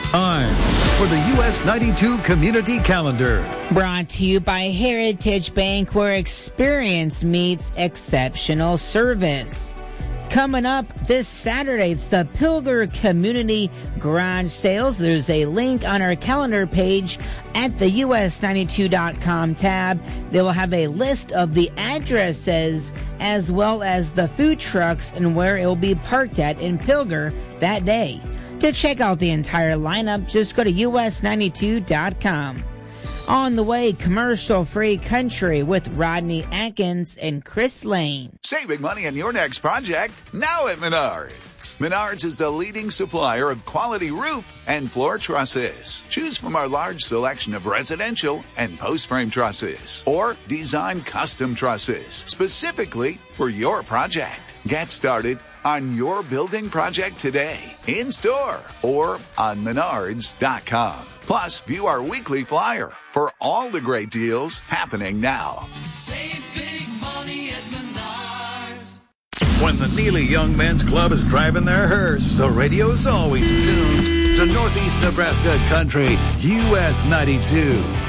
Time for the US 92 Community Calendar. Brought to you by Heritage Bank, where experience meets exceptional service. Coming up this Saturday, it's the Pilger Community Garage Sales. There's a link on our calendar page at the us92.com tab. They will have a list of the addresses as well as the food trucks and where it will be parked at in Pilger that day. To check out the entire lineup, just go to us92.com. On the way, commercial-free country with Rodney Atkins and Chris Lane. Saving money on your next project, now at Menards. Menards is the leading supplier of quality roof and floor trusses. Choose from our large selection of residential and post-frame trusses, or design custom trusses specifically for your project. Get started on your building project today, in-store, or on menards.com. Plus, view our weekly flyer for all the great deals happening now. Save big money at Menards. When the Neely Young Men's Club is driving their hearse, the radio's always tuned to Northeast Nebraska Country, US 92.